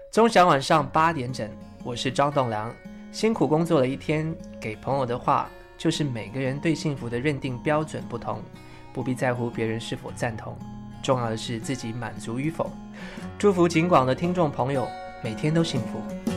钟祥晚上8点整，我是张栋梁。辛苦工作了一天，给朋友的话就是每个人对幸福的认定标准不同，不必在乎别人是否赞同，重要的是自己满足与否。祝福警广的听众朋友每天都幸福。